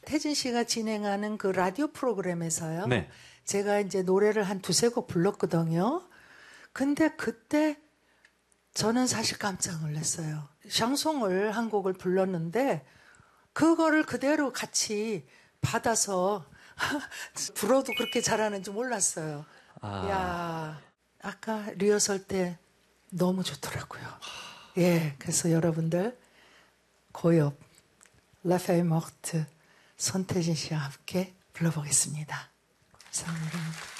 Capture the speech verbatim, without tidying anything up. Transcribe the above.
태진 씨가 진행하는 그 라디오 프로그램에서요. 네. 제가 이제 노래를 한 두세 곡 불렀거든요. 근데 그때 저는 사실 깜짝 놀랐어요. 샹송을 한 곡을 불렀는데 그거를 그대로 같이 받아서 불어도 그렇게 잘하는 줄 몰랐어요. 아. 야, 아까 리허설 때 너무 좋더라고요. 예, 그래서 여러분들 고엽 라페이 모르트 손태진 씨와 함께 불러보겠습니다. 감사합니다.